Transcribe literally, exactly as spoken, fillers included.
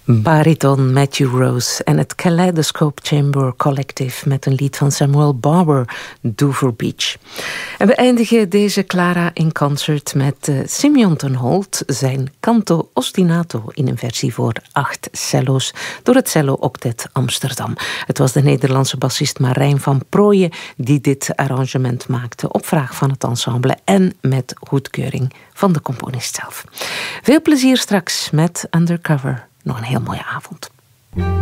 Bariton Matthew Rose en het Kaleidoscope Chamber Collective met een lied van Samuel Barber, Dover Beach. En we eindigen deze Clara in concert met uh, Simeon ten Holt, zijn Canto Ostinato in een versie voor acht cello's door het Cello Octet Amsterdam. Het was de Nederlandse bassist Marijn van Prooijen die dit arrangement maakte op vraag van het ensemble en met goedkeuring van de componist zelf. Veel plezier straks met Undercover. Nog een heel mooie avond.